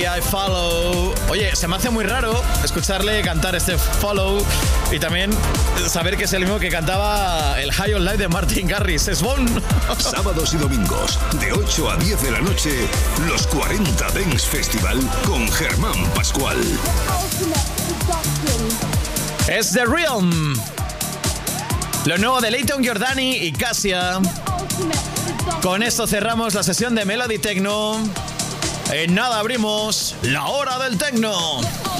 I Follow. Oye, se me hace muy raro escucharle cantar este Follow y también saber que es el mismo que cantaba el High on Life de Martin Garrix. Es Bon. Sábados y domingos, de 8 a 10 de la noche, los 40 Dance Festival con Germán Pascual. Es The Realm. Lo nuevo de Layton Giordani y Cassia. Con esto cerramos la sesión de Melody Techno. En nada abrimos la hora del techno.